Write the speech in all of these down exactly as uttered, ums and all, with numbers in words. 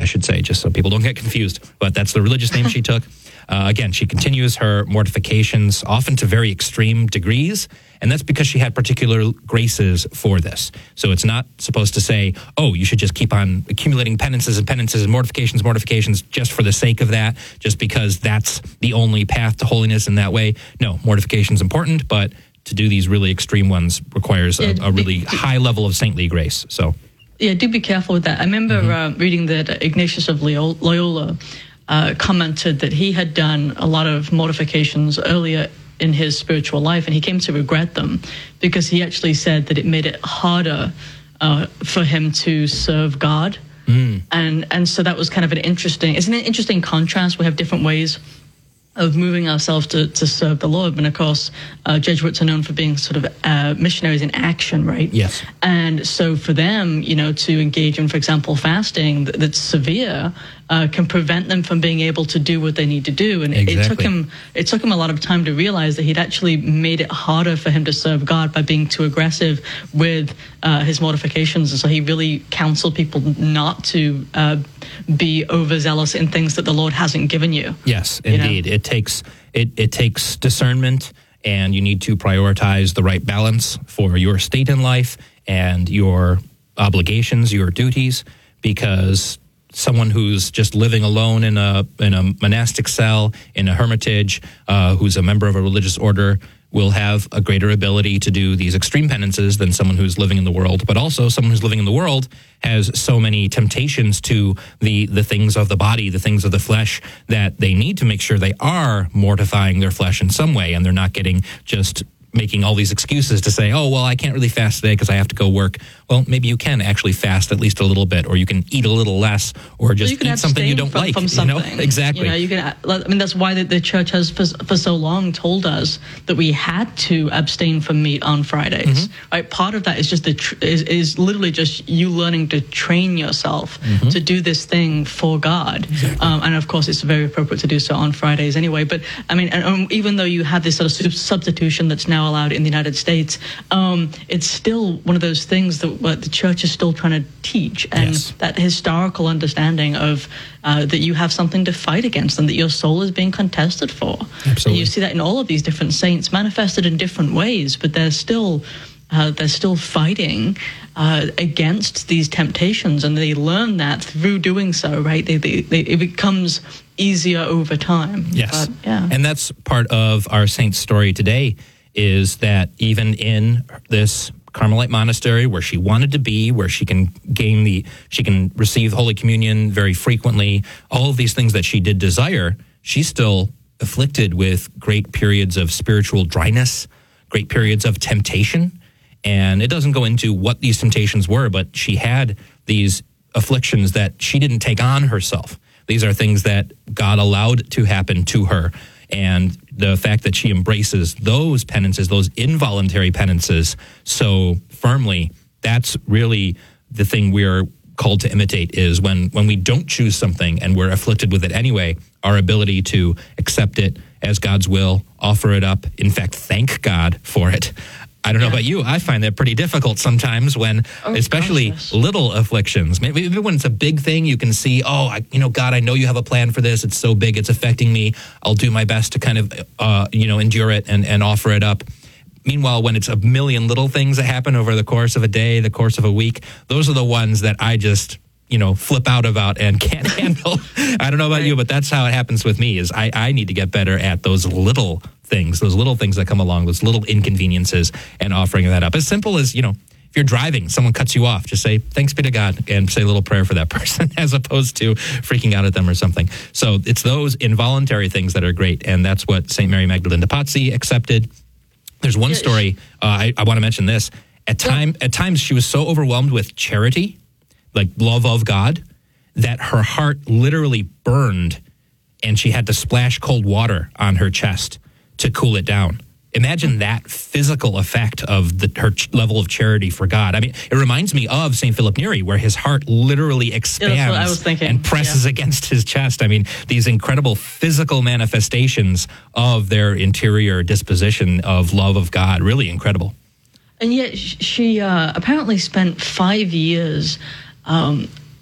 should say, just so people don't get confused. But that's the religious name she took. Uh, again, she continues her mortifications, often to very extreme degrees, and that's because she had particular graces for this. So it's not supposed to say, oh, you should just keep on accumulating penances and penances and mortifications, mortifications, just for the sake of that, just because that's the only path to holiness in that way. No, mortification is important, but to do these really extreme ones requires a, a really high level of saintly grace. So, yeah, do be careful with that. I remember mm-hmm. uh, reading that Ignatius of Loyola uh, commented that he had done a lot of mortifications earlier in his spiritual life, and he came to regret them because he actually said that it made it harder uh, for him to serve God. Mm. And and so that was kind of an interesting, it's an interesting contrast. We have different ways of moving ourselves to, to serve the Lord. And of course, uh, Jesuits are known for being sort of uh, missionaries in action, right? Yes. And so for them, you know, to engage in, for example, fasting that, that's severe uh, can prevent them from being able to do what they need to do. And exactly. it, it took him it took him a lot of time to realize that he'd actually made it harder for him to serve God by being too aggressive with uh, his mortifications. And so he really counseled people not to uh, be overzealous in things that the Lord hasn't given you. Yes, indeed. You know? It takes it, it takes discernment, and you need to prioritize the right balance for your state in life and your obligations, your duties, because someone who's just living alone in a in a monastic cell, in a hermitage, uh, who's a member of a religious order, will have a greater ability to do these extreme penances than someone who's living in the world. But also someone who's living in the world has so many temptations to the, the things of the body, the things of the flesh, that they need to make sure they are mortifying their flesh in some way, and they're not getting just making all these excuses to say, oh, well, I can't really fast today because I have to go work. Well, maybe you can actually fast at least a little bit, or you can eat a little less, or just well, eat something you don't from, like. From you something. know? Exactly. You know, you can, I mean, that's why the, the church has for, for so long told us that we had to abstain from meat on Fridays. Mm-hmm. Right? Part of that is just the tr- is, is literally just you learning to train yourself mm-hmm. to do this thing for God. Exactly. Um, and of course, it's very appropriate to do so on Fridays anyway. But I mean, and, um, even though you have this sort of substitution that's now allowed in the United States, um, it's still one of those things that uh, the church is still trying to teach, and yes. that historical understanding of uh, that you have something to fight against and that your soul is being contested for. Absolutely. And you see that in all of these different saints manifested in different ways, but they're still uh, they're still fighting uh, against these temptations, and they learn that through doing so. Right? They, they, they, it becomes easier over time. Yes, but, yeah. And that's part of our saint's story today, is that even in this Carmelite monastery where she wanted to be, where she can gain the, she can receive Holy Communion very frequently, all of these things that she did desire, she's still afflicted with great periods of spiritual dryness, great periods of temptation. And it doesn't go into what these temptations were, but she had these afflictions that she didn't take on herself. These are things that God allowed to happen to her. And the fact that she embraces those penances, those involuntary penances so firmly, that's really the thing we're called to imitate, is when, when we don't choose something and we're afflicted with it anyway, our ability to accept it as God's will, offer it up, in fact, thank God for it. I don't know yeah. about you. I find that pretty difficult sometimes when, oh, especially gosh, yes. little afflictions. Maybe, maybe when it's a big thing, you can see, oh, I, you know, God, I know you have a plan for this. It's so big. It's affecting me. I'll do my best to kind of, uh, you know, endure it and, and offer it up. Meanwhile, when it's a million little things that happen over the course of a day, the course of a week, those are the ones that I just, you know, flip out about and can't handle. I don't know about right. you, but that's how it happens with me, is I, I need to get better at those little things, those little things that come along, those little inconveniences, and offering that up. As simple as, you know, if you're driving, someone cuts you off, just say, thanks be to God, and say a little prayer for that person, as opposed to freaking out at them or something. So it's those involuntary things that are great, and that's what Saint Mary Magdalene de Pazzi accepted. There's one story, uh, I, I want to mention this. At time, at times, she was so overwhelmed with charity, like love of God, that her heart literally burned, and she had to splash cold water on her chest to cool it down. Imagine that physical effect of the, her ch- level of charity for God. I mean, it reminds me of Saint Philip Neri, where his heart literally expands yeah, that's what I was thinking. and presses yeah. against his chest. I mean, these incredible physical manifestations of their interior disposition of love of God, really incredible. And yet she uh, apparently spent five years um,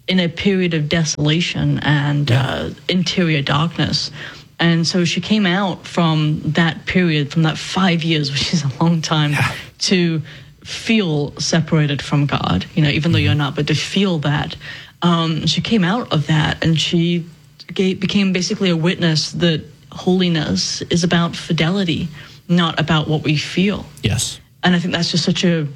in a period of desolation and Yeah. uh, interior darkness. And so she came out from that period, from that five years, which is a long time, Yeah. to feel separated from God, you know, even though you're not, but to feel that. Um, she came out of that, and she gave, became basically a witness that holiness is about fidelity, not about what we feel. Yes. And I think that's just such a,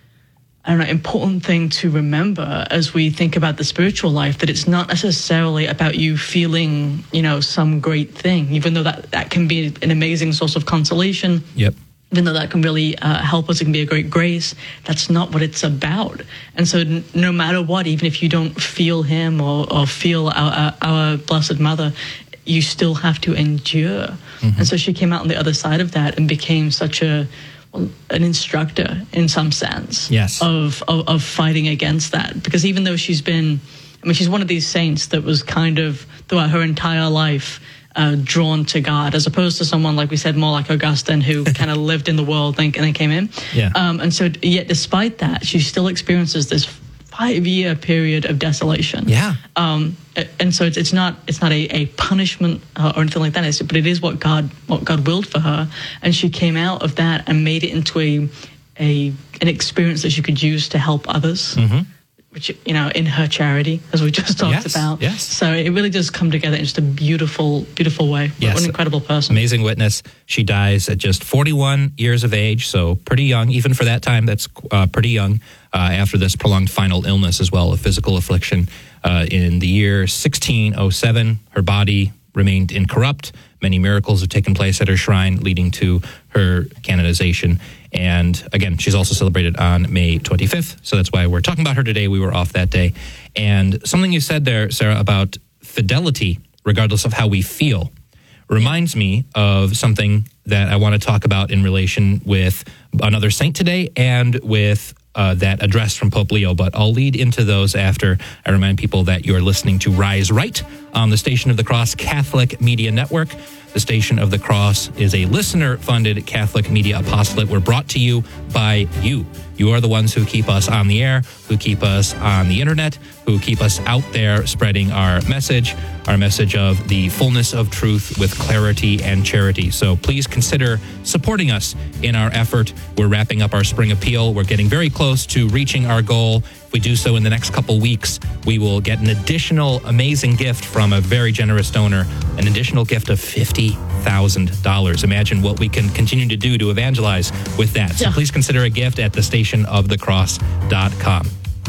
I don't know, important thing to remember as we think about the spiritual life, that it's not necessarily about you feeling, you know, some great thing, even though that, that can be an amazing source of consolation. Yep. Even though that can really uh, help us, it can be a great grace. That's not what it's about. And so n- no matter what, even if you don't feel him or, or feel our, our, our Blessed Mother, you still have to endure. Mm-hmm. And so she came out on the other side of that and became such a, well, an instructor in some sense. Yes. Of, of, of fighting against that. Because even though she's been, I mean, she's one of these saints that was kind of throughout her entire life Uh, drawn to God, as opposed to someone, like we said, more like Augustine, who kind of lived in the world and, and then came in. Yeah. Um, and so, yet despite that, she still experiences this five-year period of desolation. Yeah. Um, and so it's, it's not it's not a, a punishment uh, or anything like that, it's, but it is what God what God willed for her, and she came out of that and made it into a a an experience that she could use to help others. Mm-hmm. Which, you know, in her charity, as we just talked Yes, about. yes. So it really does come together in just a beautiful, beautiful way. Yes. What an incredible person. Amazing witness. She dies at just forty-one years of age, so pretty young. Even for that time, that's uh, pretty young, uh, after this prolonged final illness as well, a physical affliction. Uh, in the year sixteen oh seven, her body remained incorrupt. Many miracles have taken place at her shrine, leading to her canonization. And again, she's also celebrated on May twenty-fifth. So that's why we're talking about her today. We were off that day. And something you said there, Sarah, about fidelity, regardless of how we feel, reminds me of something that I want to talk about in relation with another saint today and with uh, that address from Pope Leo. But I'll lead into those after I remind people that you're listening to Rise Right on the Station of the Cross Catholic Media Network. The Station of the Cross is a listener-funded Catholic media apostolate. We're brought to you by you. You are the ones who keep us on the air, who keep us on the internet, who keep us out there spreading our message, our message of the fullness of truth with clarity and charity. So please consider supporting us in our effort. We're wrapping up our spring appeal. We're getting very close to reaching our goal. If we do so in the next couple weeks, we will get an additional amazing gift from a very generous donor, an additional gift of fifty thousand dollars. Imagine what we can continue to do to evangelize with that. So yeah. please consider a gift at the station of the cross dot com.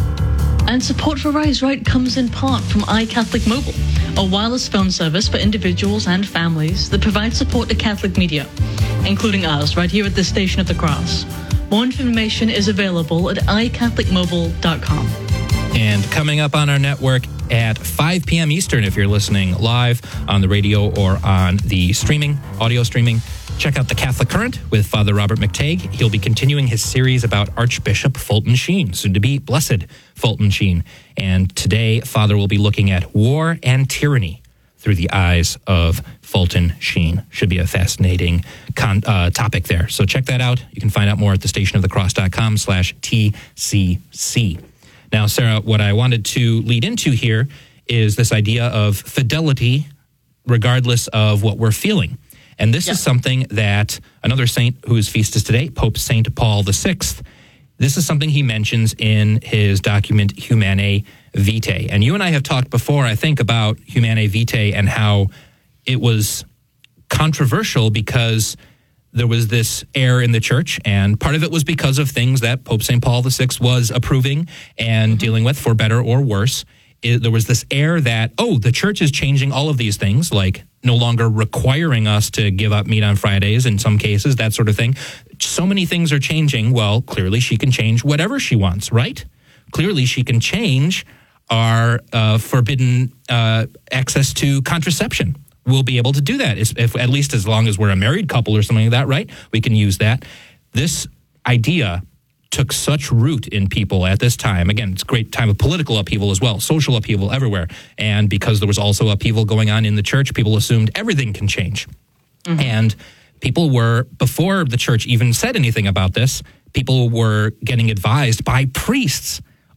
And support for Rise Right comes in part from iCatholic Mobile, a wireless phone service for individuals and families that provides support to Catholic media, including us right here at the Station of the Cross. More information is available at i catholic mobile dot com. And coming up on our network at five p.m. Eastern, if you're listening live on the radio or on the streaming, audio streaming, check out The Catholic Current with Father Robert McTague. He'll be continuing his series about Archbishop Fulton Sheen, soon to be Blessed Fulton Sheen. And today, Father will be looking at war and tyranny through the eyes of Fulton Sheen. Should be a fascinating con- uh, topic there. So check that out. You can find out more at the station of the cross dot com slash T C C. Now, Sarah, what I wanted to lead into here is this idea of fidelity regardless of what we're feeling. And this yeah. is something that another saint whose feast is today, Pope Saint Paul the Sixth, this is something he mentions in his document Humanae Vitae. And you and I have talked before, I think, about Humanae Vitae and how it was controversial because there was this error in the church, and part of it was because of things that Pope Saint Paul the Sixth was approving and mm-hmm. dealing with, for better or worse. It, there was this error that, oh, the church is changing all of these things, like no longer requiring us to give up meat on Fridays in some cases, that sort of thing. So many things are changing. Well, clearly she can change whatever she wants, right? Clearly she can change our uh, forbidden uh, access to contraception. We'll be able to do that, if, if, at least as long as we're a married couple or something like that, right? We can use that. This idea took such root in people at this time. Again, it's a great time of political upheaval as well, social upheaval everywhere. And because there was also upheaval going on in the church, people assumed everything can change. Mm-hmm. And people were, before the church even said anything about this, people were getting advised by priests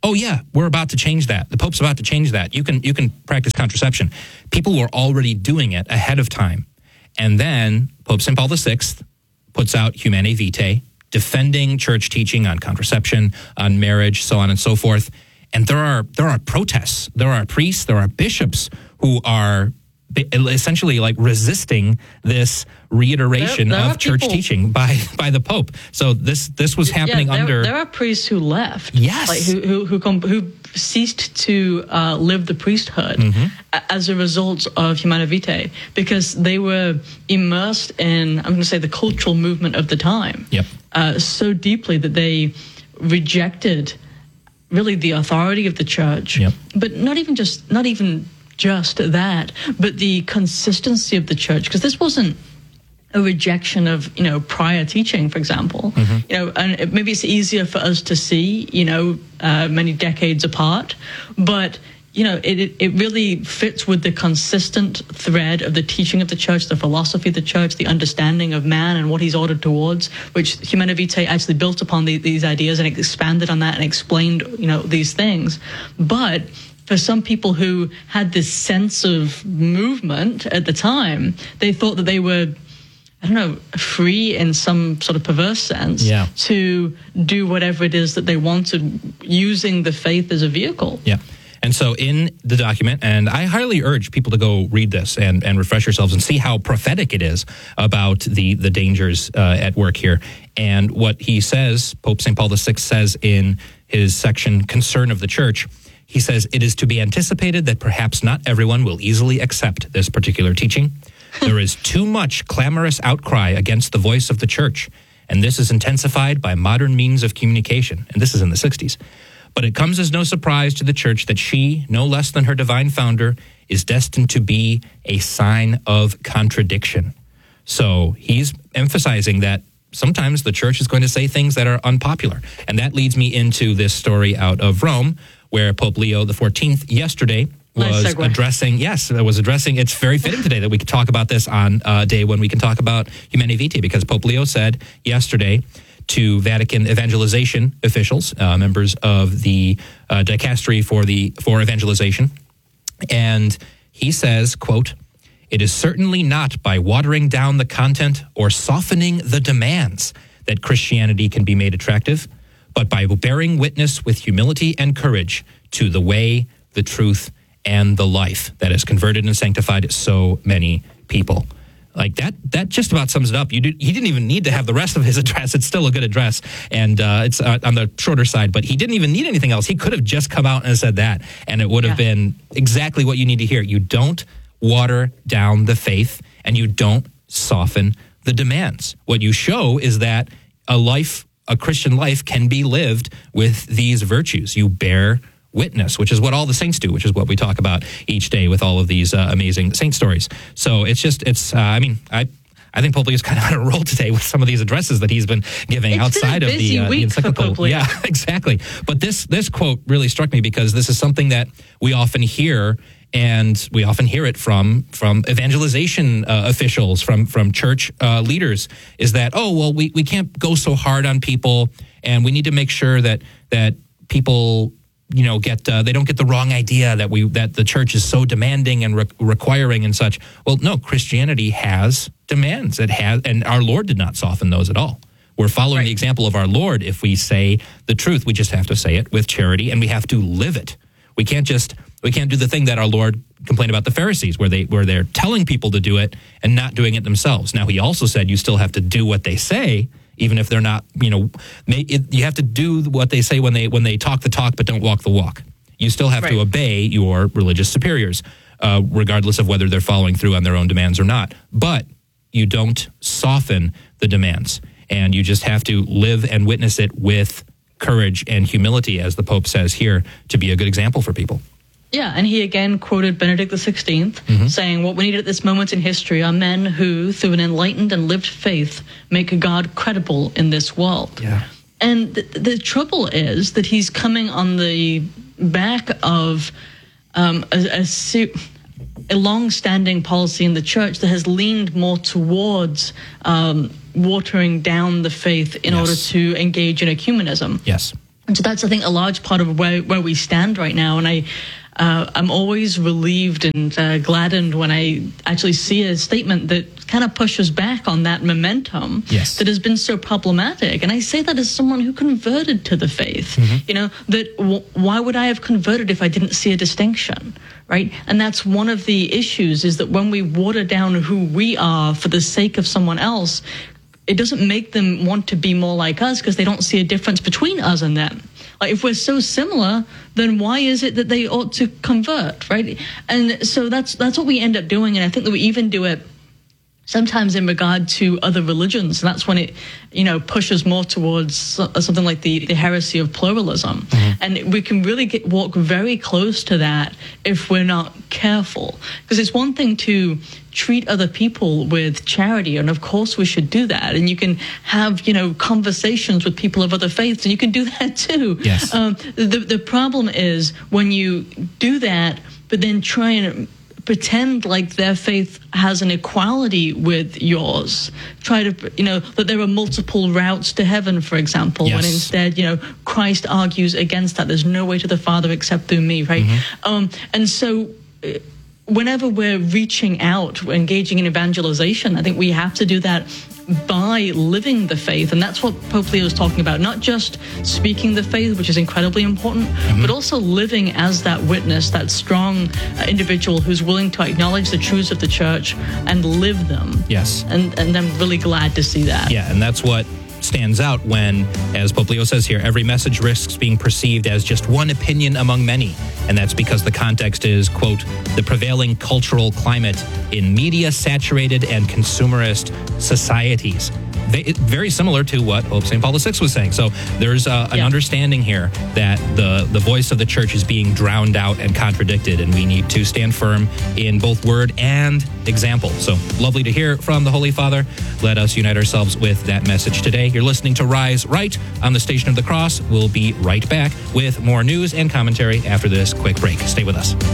oh yeah, we're about to change that. The Pope's about to change that. You can you can practice contraception. People were already doing it ahead of time. And then Pope Saint Paul the Sixth puts out Humanae Vitae, defending church teaching on contraception, on marriage, so on and so forth. And there are there are protests. There are priests, there are bishops who are essentially like resisting this reiteration there, there of church people, teaching by by the Pope. So this this was happening yeah, there, under. There are priests who left. Yes, like who who who, com- who ceased to uh, live the priesthood mm-hmm. as a result of Humanae Vitae, because they were immersed in, I'm going to say, the cultural movement of the time. Yep. Uh, so deeply that they rejected really the authority of the church, yep. but not even just not even. just that, but the consistency of the church, because this wasn't a rejection of, you know, prior teaching, for example. Mm-hmm. You know, and it, maybe it's easier for us to see, you know, uh, many decades apart, but, you know, it, it, it really fits with the consistent thread of the teaching of the church, the philosophy of the church, the understanding of man and what he's ordered towards, which Humanae Vitae actually built upon the, these ideas and expanded on that and explained, you know, these things. But for some people who had this sense of movement at the time, they thought that they were, I don't know, free in some sort of perverse sense yeah. to do whatever it is that they wanted, using the faith as a vehicle. Yeah. And so in the document, and I highly urge people to go read this and, and refresh yourselves and see how prophetic it is about the, the dangers uh, at work here. And what he says, Pope Saint Paul the Sixth says in his section, Concern of the Church, he says, it is to be anticipated that perhaps not everyone will easily accept this particular teaching. There is too much clamorous outcry against the voice of the church, and this is intensified by modern means of communication. And this is in the sixties. But it comes as no surprise to the church that she, no less than her divine founder, is destined to be a sign of contradiction. So he's emphasizing that sometimes the church is going to say things that are unpopular. And that leads me into this story out of Rome, where Pope Leo the fourteenth yesterday was nice addressing, yes, was addressing, it's very fitting today that we could talk about this on a day when we can talk about Humanae Vitae, because Pope Leo said yesterday to Vatican evangelization officials, uh, members of the uh, dicastery for the for evangelization, and he says, quote, "It is certainly not by watering down the content or softening the demands that Christianity can be made attractive, but by bearing witness with humility and courage to the way, the truth, and the life that has converted and sanctified so many people." Like that, that just about sums it up. You did, he didn't even need to have the rest of his address. It's still a good address, and uh, it's uh, on the shorter side, but he didn't even need anything else. He could have just come out and said that, and it would have yeah. been exactly what you need to hear. You don't water down the faith, and you don't soften the demands. What you show is that a life, a Christian life, can be lived with these virtues. You bear witness, which is what all the saints do, which is what we talk about each day with all of these uh, amazing saint stories. So it's just, it's, uh, I mean, I I think Pope Leo is kind of on a roll today with some of these addresses that he's been giving it's outside been a of the, uh, the encyclical. Yeah, exactly. But this this quote really struck me because this is something that we often hear, and we often hear it from from evangelization uh, officials, from from church uh, leaders, is that, oh, well, we, we can't go so hard on people, and we need to make sure that that people, you know, get uh, they don't get the wrong idea that we that the church is so demanding and re- requiring and such. Well, no, Christianity has demands. It has, and our Lord did not soften those at all. We're following right. the example of our Lord. If we say the truth, we just have to say it with charity, and we have to live it. We can't just we can't do the thing that our Lord complained about the Pharisees, where they where they're telling people to do it and not doing it themselves. Now, he also said you still have to do what they say, even if they're not, you know, it, you have to do what they say when they when they talk the talk but don't walk the walk. You still have right. to obey your religious superiors, uh, regardless of whether they're following through on their own demands or not. But you don't soften the demands, and you just have to live and witness it with courage and humility, as the Pope says here, to be a good example for people. Yeah, and he again quoted Benedict the sixteenth, mm-hmm. saying, "What we need at this moment in history are men who, through an enlightened and lived faith, make God credible in this world." Yeah. And th- the trouble is that he's coming on the back of um, a, a, su- a long-standing policy in the church that has leaned more towards um, watering down the faith in yes. order to engage in ecumenism. Yes. And so that's, I think, a large part of where, where we stand right now. And I, uh, I'm always relieved and uh, gladdened when I actually see a statement that kind of pushes back on that momentum yes. that has been so problematic. And I say that as someone who converted to the faith. Mm-hmm. You know, that w- why would I have converted if I didn't see a distinction? Right? And that's one of the issues, is that when we water down who we are for the sake of someone else, it doesn't make them want to be more like us because they don't see a difference between us and them. Like, if we're so similar, then why is it that they ought to convert, right? And so that's that's what we end up doing, and I think that we even do it sometimes in regard to other religions. And that's when it, you know, pushes more towards something like the, the heresy of pluralism. Mm-hmm. And we can really get walk very close to that if we're not careful. Because it's one thing to treat other people with charity, and of course we should do that. And you can have, you know, conversations with people of other faiths, and you can do that too. Yes. Um, the, the problem is when you do that, but then try and pretend like their faith has an equality with yours. Try to, you know, that there are multiple routes to heaven, for example, yes. when instead, you know, Christ argues against that. There's no way to the Father except through me, right? Mm-hmm. Um, and so uh, whenever we're reaching out, we're engaging in evangelization, I think we have to do that by living the faith. And that's what Pope Leo is talking about, not just speaking the faith, which is incredibly important, mm-hmm. but also living as that witness, that strong uh, individual who's willing to acknowledge the truths of the church and live them. Yes. And, and I'm really glad to see that. Yeah, and that's what stands out when, as Pope Leo says here, every message risks being perceived as just one opinion among many. And that's because the context is, quote, the prevailing cultural climate in media-saturated and consumerist societies. They, very similar to what Pope Saint Paul the Sixth was saying. So there's uh, an yeah. understanding here that the, the voice of the church is being drowned out and contradicted, and we need to stand firm in both word and example. So lovely to hear from the Holy Father. Let us unite ourselves with that message today. You're listening to Rise Right on the Station of the Cross. We'll be right back with more news and commentary after this quick break. Stay with us.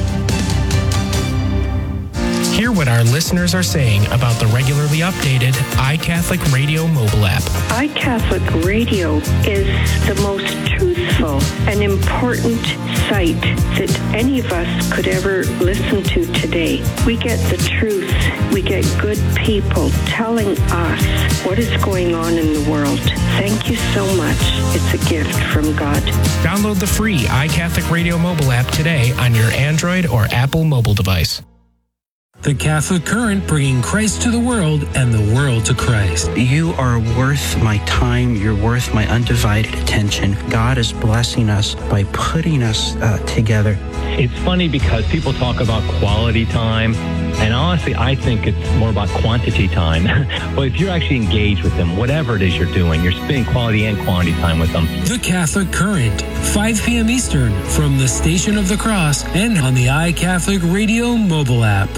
Hear what our listeners are saying about the regularly updated iCatholic Radio mobile app. iCatholic Radio is the most truthful and important site that any of us could ever listen to today. We get the truth. We get good people telling us what is going on in the world. Thank you so much. It's a gift from God. Download the free iCatholic Radio mobile app today on your Android or Apple mobile device. The Catholic Current, bringing Christ to the world and the world to Christ. You are worth my time. You're worth my undivided attention. God is blessing us by putting us uh, together. It's funny because people talk about quality time, and honestly, I think it's more about quantity time. But if you're actually engaged with them, whatever it is you're doing, you're spending quality and quantity time with them. The Catholic Current, five p.m. Eastern, from the Station of the Cross and on the iCatholic Radio mobile app.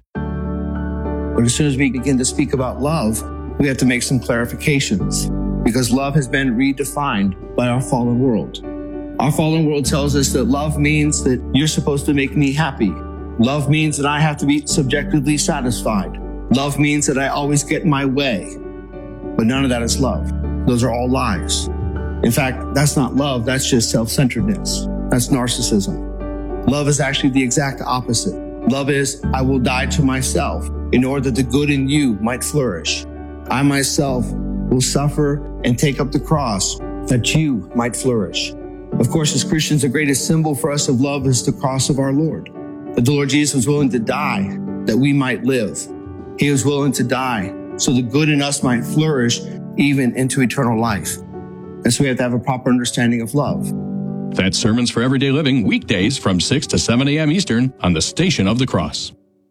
But as soon as we begin to speak about love, we have to make some clarifications, because love has been redefined by our fallen world. Our fallen world tells us that love means that you're supposed to make me happy. Love means that I have to be subjectively satisfied. Love means that I always get my way. But none of that is love. Those are all lies. In fact, that's not love. That's just self-centeredness. That's narcissism. Love is actually the exact opposite. Love is, I will die to myself in order that the good in you might flourish. I myself will suffer and take up the cross that you might flourish. Of course, as Christians, the greatest symbol for us of love is the cross of our Lord. That the Lord Jesus was willing to die that we might live. He was willing to die so the good in us might flourish even into eternal life. And so we have to have a proper understanding of love. That's Sermons for Everyday Living, weekdays from six to seven a.m. Eastern on the Station of the Cross.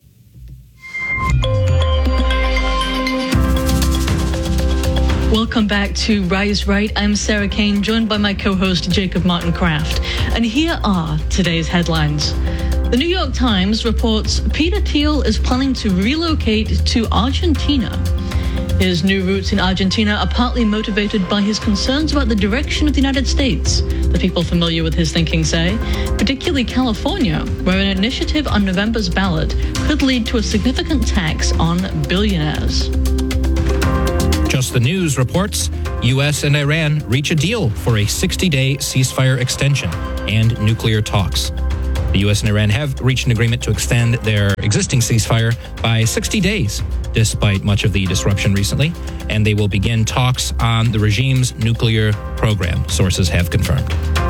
Welcome back to Rise Right. I'm Sarah Kane, joined by my co-host Jacob Martin Kraft. And here are today's headlines. The New York Times reports Peter Thiel is planning to relocate to Argentina. His new roots in Argentina are partly motivated by his concerns about the direction of the United States, the people familiar with his thinking say, particularly California, where an initiative on November's ballot could lead to a significant tax on billionaires. Just the News reports U S and Iran reach a deal for a sixty-day ceasefire extension and nuclear talks. The U S and Iran have reached an agreement to extend their existing ceasefire by sixty days, despite much of the disruption recently, and they will begin talks on the regime's nuclear program, sources have confirmed.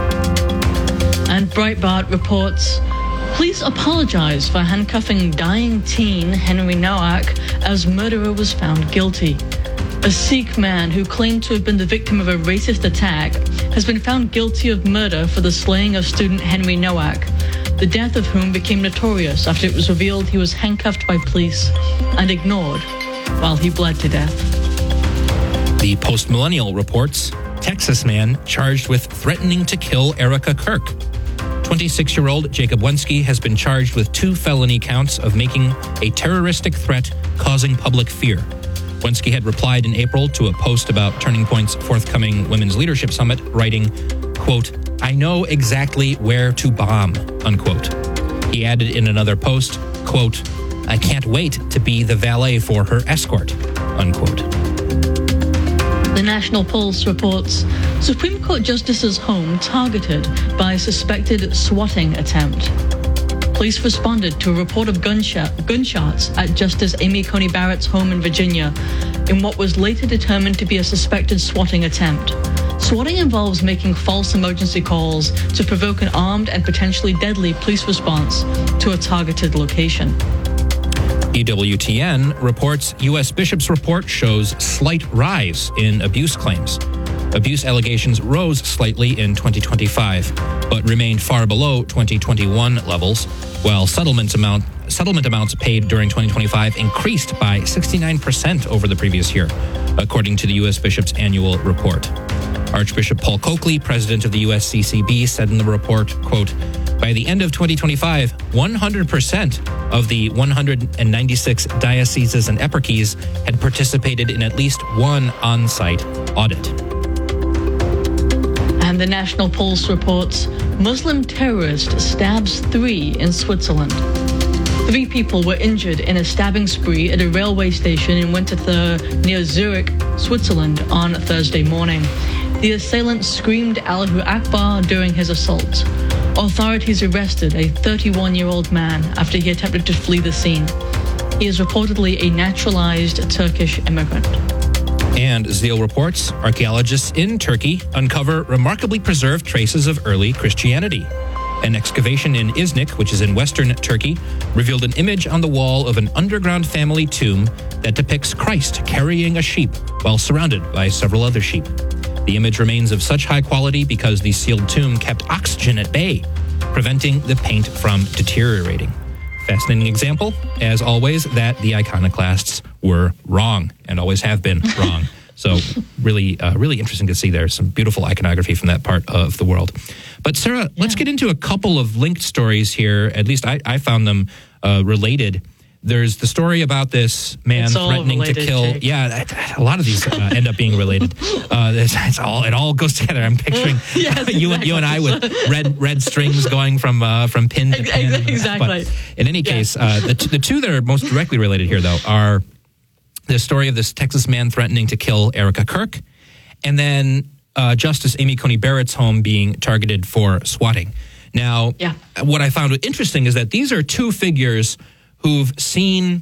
And Breitbart reports, police apologize for handcuffing dying teen Henry Nowak as murderer was found guilty. A Sikh man who claimed to have been the victim of a racist attack has been found guilty of murder for the slaying of student Henry Nowak, the death of whom became notorious after it was revealed he was handcuffed by police and ignored while he bled to death. The Post-Millennial reports, Texas man charged with threatening to kill Erica Kirk. twenty-six-year-old Jacob Wensky has been charged with two felony counts of making a terroristic threat causing public fear. Wensky had replied in April to a post about Turning Point's forthcoming Women's Leadership Summit, writing, quote, "I know exactly where to bomb," unquote. He added in another post, quote, "I can't wait to be the valet for her escort," unquote. The National Pulse reports, Supreme Court Justice's home targeted by suspected swatting attempt. Police responded to a report of gunshot, gunshots at Justice Amy Coney Barrett's home in Virginia in what was later determined to be a suspected swatting attempt. Swatting involves making false emergency calls to provoke an armed and potentially deadly police response to a targeted location. E W T N reports U S Bishop's report shows slight rise in abuse claims. Abuse allegations rose slightly in twenty twenty-five, but remained far below twenty twenty-one levels, while settlement amount settlement amounts paid during twenty twenty-five increased by sixty-nine percent over the previous year, according to the U S Bishop's annual report. Archbishop Paul Coakley, president of the U S C C B, said in the report, quote, "By the end of twenty twenty-five, one hundred percent of the one hundred ninety-six dioceses and eparchies had participated in at least one on-site audit." And the National Pulse reports, Muslim terrorist stabs three in Switzerland. Three people were injured in a stabbing spree at a railway station in Winterthur near Zurich, Switzerland on Thursday morning. The assailant screamed Allahu Akbar during his assault. Authorities arrested a thirty-one-year-old man after he attempted to flee the scene. He is reportedly a naturalized Turkish immigrant. And Zeal reports, archaeologists in Turkey uncover remarkably preserved traces of early Christianity. An excavation in Iznik, which is in western Turkey, revealed an image on the wall of an underground family tomb that depicts Christ carrying a sheep while surrounded by several other sheep. The image remains of such high quality because the sealed tomb kept oxygen at bay, preventing the paint from deteriorating. Fascinating example, as always, that the iconoclasts were wrong and always have been wrong. So really, uh, really interesting to see there. Some beautiful iconography from that part of the world. But Sarah, yeah. let's get into a couple of linked stories here. At least I, I found them uh, related. There's the story about this man threatening related, to kill. Jake. Yeah, a lot of these uh, end up being related. Uh, it's, it's all it all goes together. I'm picturing yes, you, exactly. you and I with red red strings going from uh, from pin to pin. Exactly. But in any case, yeah. uh, the, t- the two that are most directly related here, though, are the story of this Texas man threatening to kill Erica Kirk, and then uh, Justice Amy Coney Barrett's home being targeted for swatting. Now, yeah. what I found interesting is that these are two figures who've seen,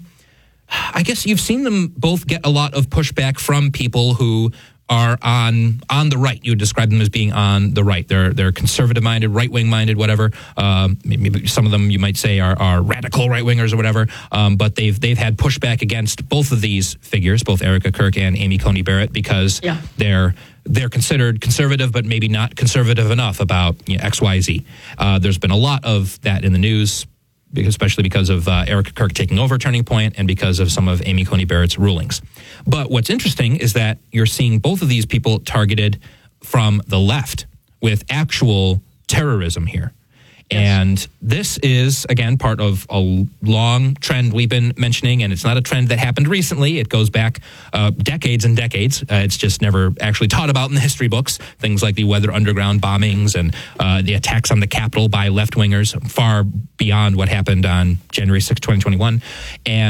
I guess you've seen them both get a lot of pushback from people who are on on the right. You would describe them as being on the right. They're they're conservative-minded, right-wing-minded, whatever. Um, maybe some of them you might say are, are radical right-wingers or whatever. Um, but they've they've had pushback against both of these figures, both Erica Kirk and Amy Coney Barrett, because yeah. they're they're considered conservative, but maybe not conservative enough about you know, X, Y, Z. Uh, there's been a lot of that in the news, especially because of uh, Erica Kirk taking over Turning Point and because of some of Amy Coney Barrett's rulings. But what's interesting is that you're seeing both of these people targeted from the left with actual terrorism here. Yes. And this is, again, part of a long trend we've been mentioning, and it's not a trend that happened recently. It goes back uh, decades and decades. Uh, it's just never actually taught about in the history books. Things like the Weather Underground bombings and uh, the attacks on the Capitol by left-wingers, far beyond what happened on January sixth, twenty twenty-one. And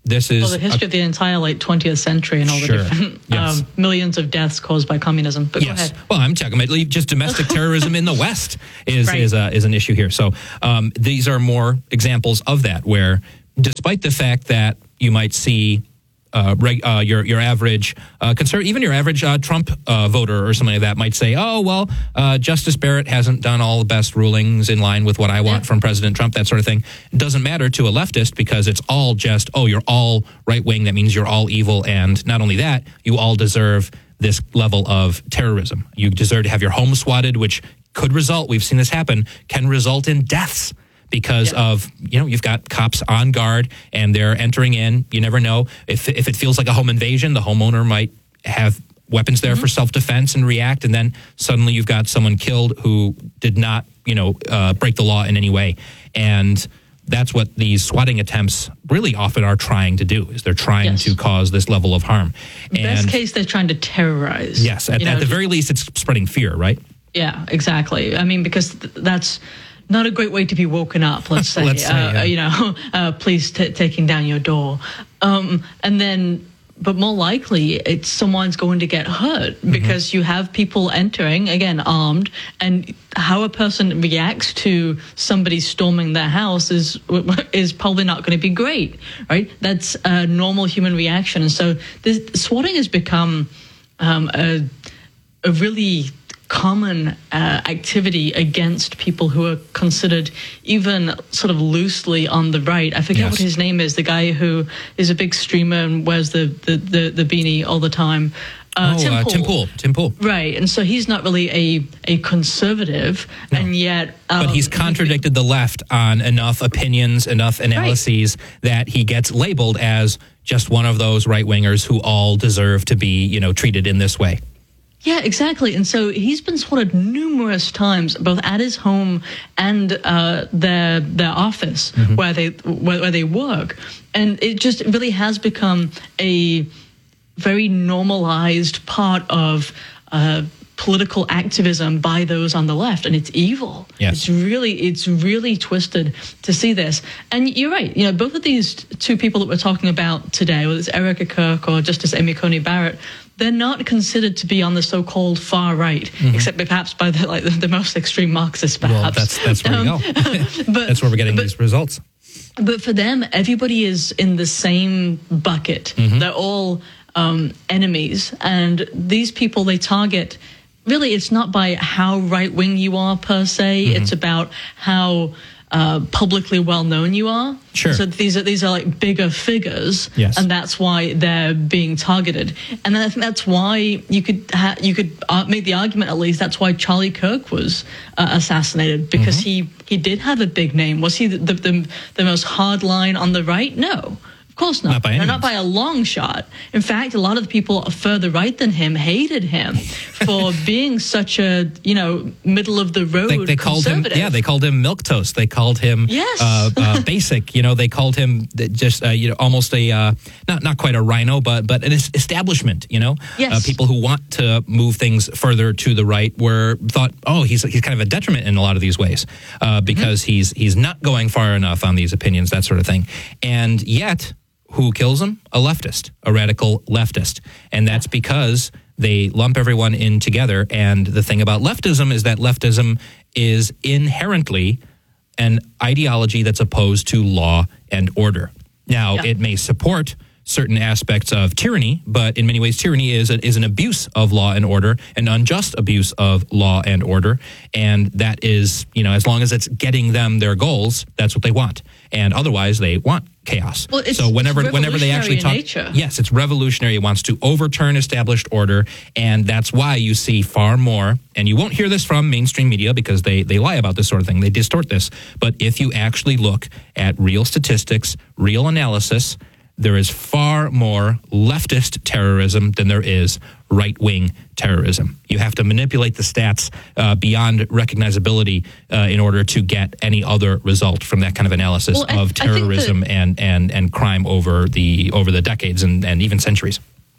this is well, the history a, of the entire late twentieth century and all the Sure. different Yes. um, millions of deaths caused by communism. But go yes. ahead. Well, I'm talking about just domestic terrorism in the West is Right. is, a, is an issue here. So um, these are more examples of that, where despite the fact that you might see uh, reg, uh, your your average uh, conservative, even your average uh, Trump uh, voter or something like that might say, oh, well, uh, Justice Barrett hasn't done all the best rulings in line with what I want Yeah. from President Trump, that sort of thing. It doesn't matter to a leftist because it's all just, oh, you're all right wing. That means you're all evil. And not only that, you all deserve this level of terrorism. You deserve to have your home swatted, which could result, we've seen this happen, can result in deaths. Because Yeah. of, you know, you've got cops on guard and they're entering in. You never know. If if it feels like a home invasion, the homeowner might have weapons there Mm-hmm. for self-defense and react. And then suddenly you've got someone killed who did not, you know, uh, break the law in any way. And that's what these swatting attempts really often are trying to do, is they're trying Yes. to cause this level of harm. Best And case, they're trying to terrorize. yes, at, you know, at the very least, it's spreading fear, right? Yeah, exactly. I mean, because th- that's not a great way to be woken up, let's say. Let's say, uh, yeah. You know, uh, police t- taking down your door. Um, and then, but more likely, it's someone's going to get hurt Mm-hmm. because you have people entering, again, armed, and how a person reacts to somebody storming their house is is probably not going to be great, right? That's a normal human reaction. And so this, swatting has become um, a, a really common uh, activity against people who are considered even sort of loosely on the right. I forget Yes. what his name is, the guy who is a big streamer and wears the, the, the, the beanie all the time. Uh, oh, Tim uh, Pool. Tim Pool. Tim Pool. Right, and so he's not really a, a conservative, No. and yet... Um, But he's contradicted the left on enough opinions, enough analyses that he gets labeled as just one of those right-wingers who all deserve to be, you know, treated in this way. Yeah, exactly. And so he's been swatted numerous times, both at his home and uh, their their office Mm-hmm. where they where, where they work, and it just really has become a very normalized part of uh, political activism by those on the left, and it's evil. Yes. It's really it's really twisted to see this. And you're right. You know, both of these two people that we're talking about today, whether it's Erica Kirk or Justice Amy Coney Barrett, they're not considered to be on the so-called far right, Mm-hmm. except perhaps by the like the, the most extreme Marxists, perhaps. Well, that's that's where we Um, go. but That's where we're getting but, these results. But for them, everybody is in the same bucket. Mm-hmm. They're all um, enemies, and these people they target. Really, it's not by how right-wing you are per se. Mm-hmm. It's about how uh, publicly well-known you are. Sure. So these are these are like bigger figures, Yes. and that's why they're being targeted. And I think that's why you could ha- you could uh, make the argument, at least that's why Charlie Kirk was uh, assassinated, because Mm-hmm. he he did have a big name. Was he the the, the, the most hard line on the right? No. Of course not. Not by any No, not means. by a long shot. In fact, a lot of the people further right than him hated him for being such a, you know, middle of the road They, they called him, conservative. yeah, they called him milquetoast. They called him Yes. uh, uh, basic. You know, they called him th- just, uh, you know, almost a uh, not not quite a rhino, but but an es- establishment. You know, Yes. uh, people who want to move things further to the right were thought, oh, he's he's kind of a detriment in a lot of these ways uh, because Mm-hmm. he's he's not going far enough on these opinions, that sort of thing, and yet. Who kills him? A leftist, a radical leftist. And that's because they lump everyone in together. And the thing about leftism is that leftism is inherently an ideology that's opposed to law and order. Now, Yeah. it may support certain aspects of tyranny, but in many ways, tyranny is a, is an abuse of law and order, an unjust abuse of law and order, and that is, you know, as long as it's getting them their goals, that's what they want, and otherwise, they want chaos. Well, it's- so whenever it's whenever they actually talk, revolutionary in nature. yes, it's revolutionary. It wants to overturn established order, and that's why you see far more. And you won't hear this from mainstream media because they they lie about this sort of thing. They distort this. But if you actually look at real statistics, real analysis, there is far more leftist terrorism than there is right-wing terrorism. You have to manipulate the stats uh, beyond recognizability uh, in order to get any other result from that kind of analysis Well, I- of I think terrorism that- and, and, and crime over the over the decades and, and even centuries.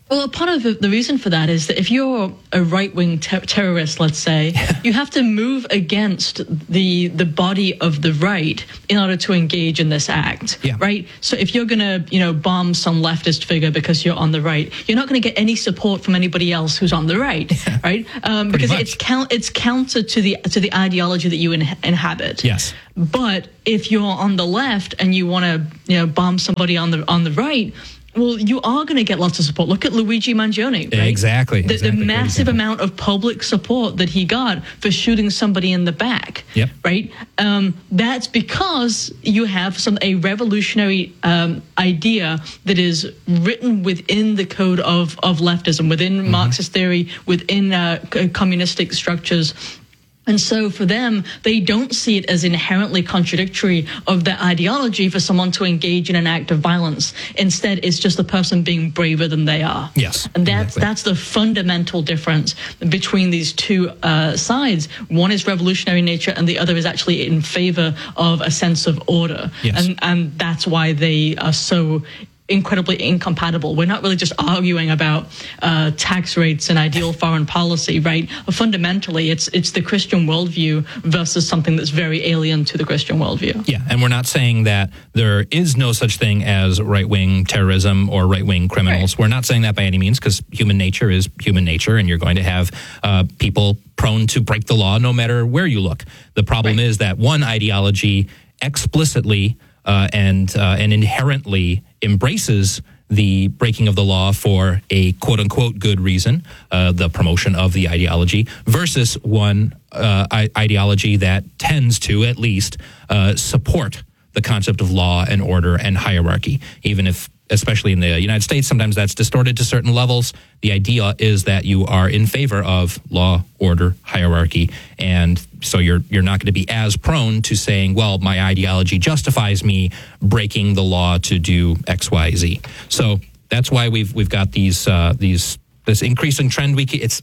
Well, part of the, the reason for that is that if you're a right-wing ter- terrorist, let's say, you have to move against the the body of the right in order to engage in this act, yeah. right? So if you're going to, you know, bomb some leftist figure because you're on the right, you're not going to get any support from anybody else who's on the right, yeah. right? Um, because much. it's count it's counter to the to the ideology that you in- inhabit. Yes. But if you're on the left and you want to, you know, bomb somebody on the on the right, well, you are going to get lots of support. Look at Luigi Mangione, right? Exactly. The, exactly. the massive amount of public support that he got for shooting somebody in the back, yep. right? Um, that's because you have some a revolutionary um, idea that is written within the code of, of leftism, within mm-hmm. Marxist theory, within uh, communistic structures. And so for them, they don't see it as inherently contradictory of their ideology for someone to engage in an act of violence. Instead, it's just the person being braver than they are. Yes. And that's exactly. that's the fundamental difference between these two uh, sides. One is revolutionary nature and the other is actually in favor of a sense of order. Yes. And, and that's why they are so incredibly incompatible. We're not really just arguing about uh, tax rates and ideal foreign policy, right? Fundamentally, it's it's the Christian worldview versus something that's very alien to the Christian worldview. Yeah, and we're not saying that there is no such thing as right-wing terrorism or right-wing criminals. Right. We're not saying that by any means, because human nature is human nature, and you're going to have uh, people prone to break the law no matter where you look. The problem right. is that one ideology explicitly uh, and uh, and inherently embraces the breaking of the law for a quote-unquote good reason, uh, the promotion of the ideology, versus one uh, I- ideology that tends to, at least, uh, support the concept of law and order and hierarchy, even if, especially in the United States, sometimes that's distorted to certain levels. The idea is that you are in favor of law, order, hierarchy, and so you're you're not going to be as prone to saying, well, my ideology justifies me breaking the law to do X, Y, Z. So that's why we've we've got these uh, these this increasing trend. We it's